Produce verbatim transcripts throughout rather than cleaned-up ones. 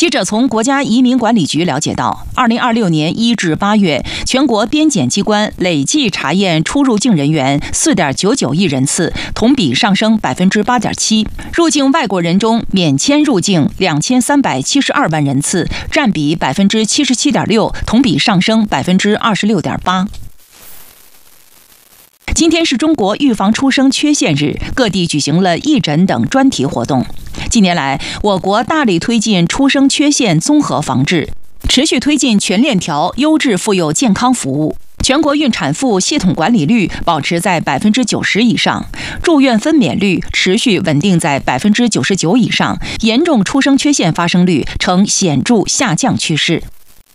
记者从国家移民管理局了解到，二零二六年一至八月，全国边检机关累计查验出入境人员四点九九亿人次，同比上升百分之八点七。入境外国人中，免签入境两千三百七十二万人次，占比百分之七十七点六，同比上升百分之二十六点八。今天是中国预防出生缺陷日，各地举行了义诊等专题活动。近年来，我国大力推进出生缺陷综合防治，持续推进全链条优质妇幼健康服务。全国孕产妇系统管理率保持在百分之九十以上，住院分娩率持续稳定在百分之九十九以上，严重出生缺陷发生率呈显著下降趋势。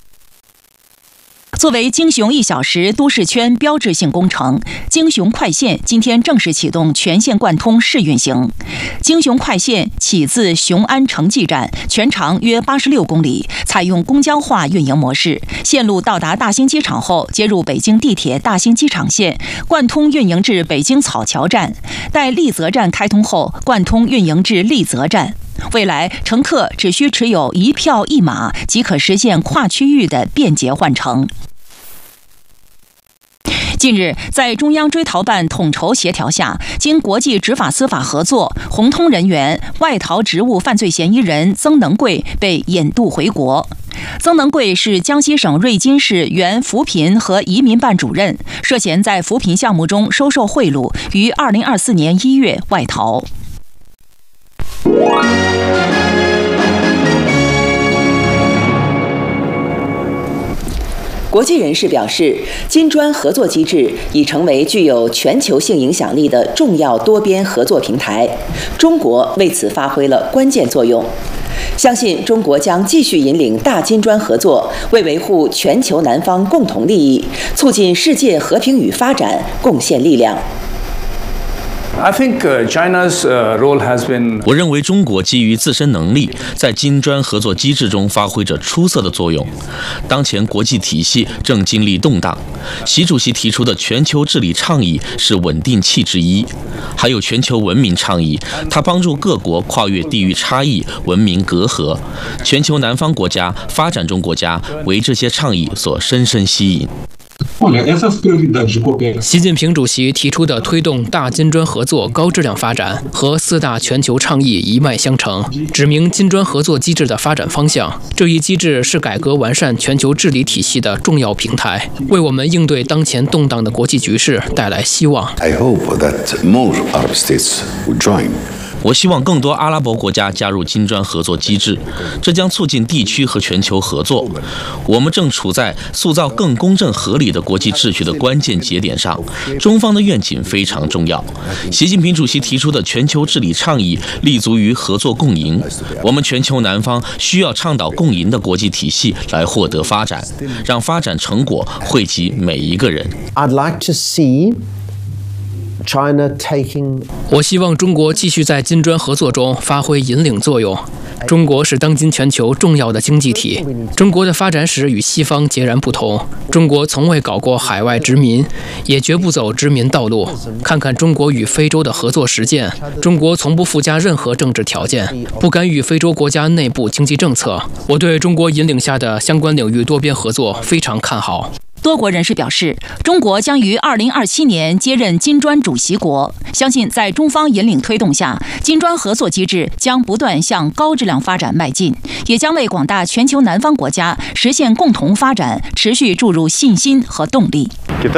作为京雄一小时都市圈标志性工程，京雄快线今天正式启动全线贯通试运行。京雄快线起自雄安城际站，全长约八十六公里，采用公交化运营模式。线路到达大兴机场后，接入北京地铁大兴机场线，贯通运营至北京草桥站。待丽泽站开通后，贯通运营至丽泽站。未来，乘客只需持有一票一码，即可实现跨区域的便捷换乘。近日，在中央追逃办统筹协调下，经国际执法司法合作，红通人员外逃职务犯罪嫌疑人曾能贵被引渡回国。曾能贵是江西省瑞金市原扶贫和移民办主任，涉嫌在扶贫项目中收受贿赂，于二零二四年一月外逃。 国际人士表示，金砖合作机制已成为具有全球性影响力的重要多边合作平台，中国为此发挥了关键作用。相信中国将继续引领大金砖合作，为维护全球南方共同利益、促进世界和平与发展贡献力量。 I think China's role has been. 我认为中国基于自身能力，在金砖合作机制中发挥着出色的作用。当前国际体系正经历动荡，习主席提出的全球治理倡议是稳定器之一，还有全球文明倡议，它帮助各国跨越地域差异、文明隔阂。全球南方国家、发展中国家为这些倡议所深深吸引。 习近平主席提出的推动大金砖合作高质量发展和四大全球倡议一脉相承，指明金砖合作机制的发展方向。这一机制是改革完善全球治理体系的重要平台，为我们应对当前动荡的国际局势带来希望。 I hope that more Arab states will join. 我希望更多阿拉伯国家加入金砖合作机制，这将促进地区和全球合作。我们正处在塑造更公正合理的国际秩序的关键节点上，中方的愿景非常重要。习近平主席提出的全球治理倡议立足于合作共赢，我们全球南方需要倡导共赢的国际体系来获得发展，让发展成果惠及每一个人。 I'd like to see China taking. 我希望中国继续在金砖合作中发挥引领作用。中国是当今全球重要的经济体，中国的发展史与西方截然不同。中国从未搞过海外殖民，也绝不走殖民道路。看看中国与非洲的合作实践，中国从不附加任何政治条件，不干预非洲国家内部经济政策。我对中国引领下的相关领域多边合作非常看好。 多国人士表示，中国将于二零二七年接任金砖主席国，相信在中方引领推动下，金砖合作机制将不断向高质量发展迈进，也将为广大全球南方国家实现共同发展持续注入信心和动力。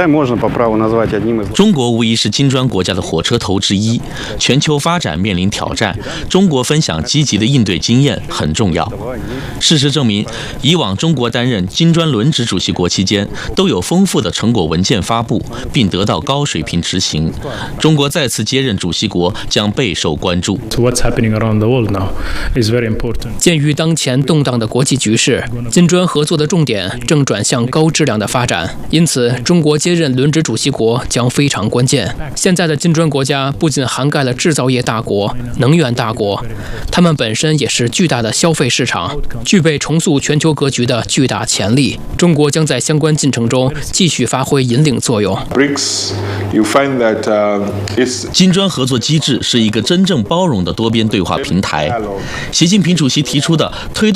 中国无疑是金砖国家的火车头之一，全球发展面临挑战，中国分享积极的应对经验很重要。事实证明，以往中国担任金砖轮值主席国期间，都有丰富的成果文件发布，并得到高水平执行。中国再次接任主席国将备受关注。 鉴于当前动荡的国际局势，金砖合作的重点正转向高质量的发展，因此中国接任轮值主席国将非常关键。现在的金砖国家不仅涵盖了制造业大国、能源大国，他们本身也是巨大的消费市场，具备重塑全球格局的巨大潜力。中国将在相关进程中继续发挥引领作用。 金砖合作机制是一个真正包容的多边对话平台。习近平主席提出的推动